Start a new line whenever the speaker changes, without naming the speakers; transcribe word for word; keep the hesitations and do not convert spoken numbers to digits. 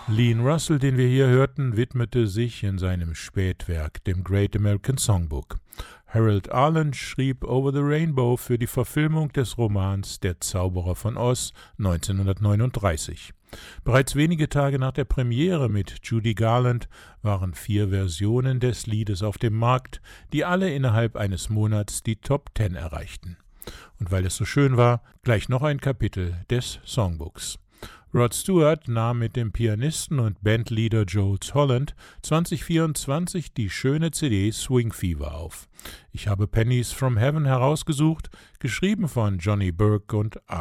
Lean Russell, den wir hier hörten, widmete sich in seinem Spätwerk dem Great American Songbook. Harold Arlen schrieb Over the Rainbow für die Verfilmung des Romans Der Zauberer von Oz neunzehnhundertneununddreißig. Bereits wenige Tage nach der Premiere mit Judy Garland waren vier Versionen des Liedes auf dem Markt, die alle innerhalb eines Monats die Top Ten erreichten. Und weil es so schön war, gleich noch ein Kapitel des Songbooks. Rod Stewart nahm mit dem Pianisten und Bandleader Jools Holland zwanzig vierundzwanzig die schöne C D Swing Fever auf. Ich habe Pennies from Heaven herausgesucht, geschrieben von Johnny Burke und